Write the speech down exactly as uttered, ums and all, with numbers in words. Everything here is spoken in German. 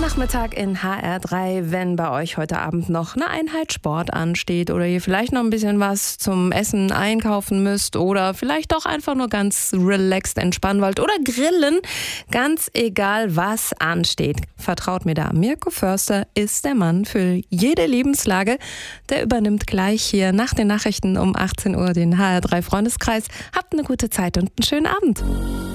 Nachmittag in H R drei, wenn bei euch heute Abend noch eine Einheit Sport ansteht oder ihr vielleicht noch ein bisschen was zum Essen einkaufen müsst oder vielleicht doch einfach nur ganz relaxed entspannen wollt oder grillen, ganz egal was ansteht. Vertraut mir da, Mirko Förster ist der Mann für jede Lebenslage. Der übernimmt gleich hier nach den Nachrichten um achtzehn Uhr den H R drei Freundeskreis. Habt eine gute Zeit und einen schönen Abend.